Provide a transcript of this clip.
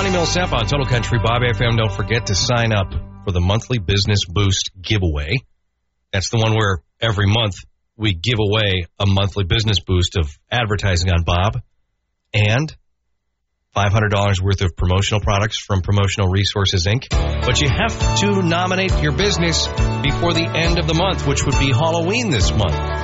Bernie Millsap on Total Country Bob FM. Don't forget to sign up for the monthly Business Boost giveaway. That's the one where every month we give away a monthly business boost of advertising on Bob and $500 worth of promotional products from Promotional Resources, Inc. But you have to nominate your business before the end of the month, which would be Halloween this month.